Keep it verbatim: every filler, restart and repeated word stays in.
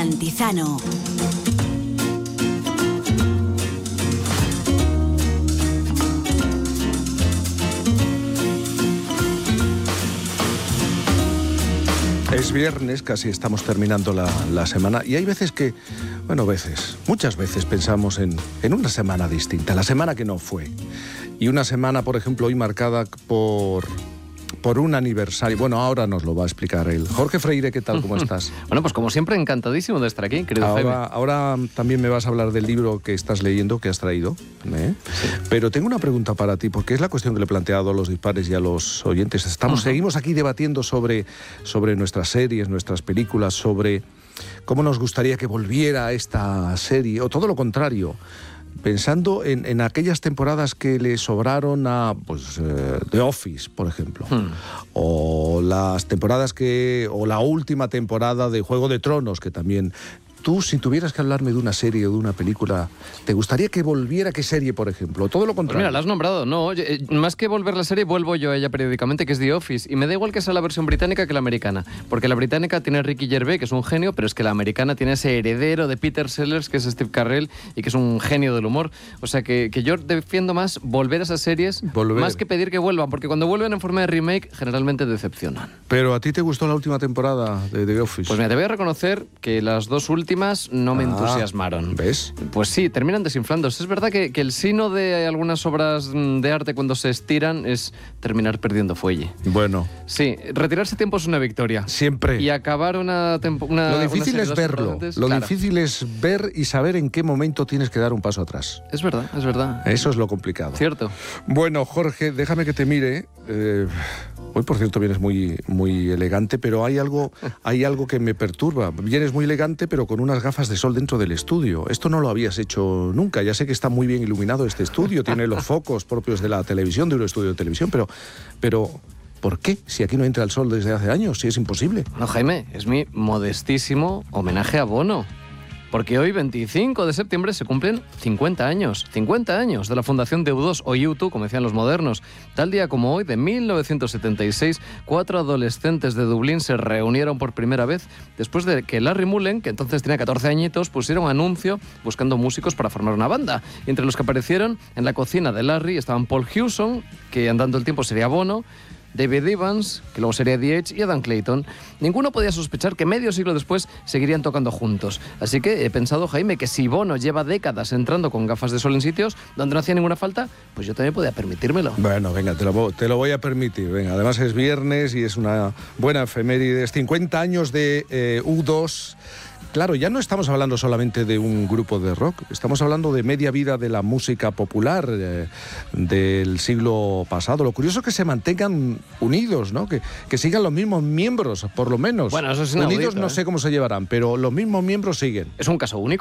Antizano. Es viernes, casi estamos terminando la, la semana y hay veces que, bueno, veces, muchas veces pensamos en, en una semana distinta, la semana que no fue. Y una semana, por ejemplo, hoy marcada por, por un aniversario. Bueno, ahora nos lo va a explicar él. Jorge Freire, ¿qué tal? ¿Cómo estás? Bueno, pues como siempre, encantadísimo de estar aquí, querido ahora, Jaime. Ahora también me vas a hablar del libro que estás leyendo, que has traído. ¿eh? Sí. Pero tengo una pregunta para ti, porque es la cuestión que le he planteado a los dispares y a los oyentes. Estamos, uh-huh. Seguimos aquí debatiendo sobre, sobre nuestras series, nuestras películas, sobre cómo nos gustaría que volviera esta serie, o todo lo contrario. Pensando en, en aquellas temporadas que le sobraron a pues, eh, The Office, por ejemplo, hmm. o las temporadas que, o la última temporada de Juego de Tronos, que también... Tú, si tuvieras que hablarme de una serie o de una película, ¿te gustaría que volviera qué serie, por ejemplo? Todo lo contrario. Pues mira, la has nombrado, no. Eh, más que volver la serie, vuelvo yo a ella periódicamente, que es The Office. Y me da igual que sea la versión británica que la americana. Porque la británica tiene a Ricky Gervais, que es un genio, pero es que la americana tiene ese heredero de Peter Sellers, que es Steve Carell, y que es un genio del humor. O sea, que, que yo defiendo más volver a esas series, volver. más que pedir que vuelvan. Porque cuando vuelven en forma de remake, generalmente decepcionan. ¿Pero a ti te gustó la última temporada de The Office? Pues mira, te voy a reconocer que las dos últimas no me ah, entusiasmaron. ¿Ves? Pues sí, terminan desinflándose. Es verdad que, que el sino de algunas obras de arte cuando se estiran es terminar perdiendo fuelle. Bueno. Sí, retirarse tiempo es una victoria. Siempre. Y acabar una temporada... Lo difícil es verlo. Lo claro. difícil es ver y saber en qué momento tienes que dar un paso atrás. Es verdad, es verdad. Eso es lo complicado. Cierto. Bueno, Jorge, déjame que te mire. Eh, hoy, por cierto, vienes muy, muy elegante, pero hay algo, hay algo que me perturba. Vienes muy elegante, pero con unas gafas de sol dentro del estudio. Esto no lo habías hecho nunca. Ya sé que está muy bien iluminado este estudio, tiene los focos propios de la televisión, de un estudio de televisión, pero, pero ¿por qué? Si aquí no entra el sol desde hace años, si es imposible. No, Jaime, es mi modestísimo homenaje a Bono. Porque hoy, veinticinco de septiembre, se cumplen cincuenta años. cincuenta años de la fundación de U dos, o U dos, como decían los modernos. Tal día como hoy, de mil novecientos setenta y seis, cuatro adolescentes de Dublín se reunieron por primera vez después de que Larry Mullen, que entonces tenía catorce añitos, pusiera un anuncio buscando músicos para formar una banda. Y entre los que aparecieron en la cocina de Larry estaban Paul Hewson, que andando el tiempo sería Bono, David Evans, que luego sería The Edge, y Adam Clayton. Ninguno podía sospechar que medio siglo después seguirían tocando juntos. Así que he pensado, Jaime, que si Bono lleva décadas entrando con gafas de sol en sitios donde no hacía ninguna falta, pues yo también podía permitírmelo. Bueno, venga, te lo, te lo voy a permitir. Venga, además es viernes y es una buena efeméride. cincuenta años de eh, U dos. Claro, ya no estamos hablando solamente de un grupo de rock, estamos hablando de media vida de la música popular eh, del siglo pasado. Lo curioso es que se mantengan unidos, ¿no? Que, que sigan los mismos miembros, por lo menos. Bueno, eso es unidos inaudito, no ¿eh? sé cómo se llevarán, pero los mismos miembros siguen. Es un caso único.